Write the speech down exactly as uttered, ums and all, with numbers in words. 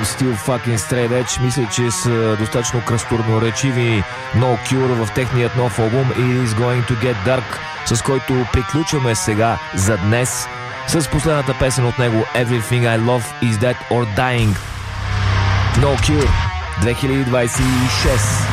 Still Fucking Straight Edge. Мисля, че са достатъчно кръстурноречиви No Cure в техният нов албум It Is Going To Get Dark, с който приключваме сега за днес с последната песен от него Everything I Love Is Dead or Dying. No Cure две хиляди двадесет и шеста.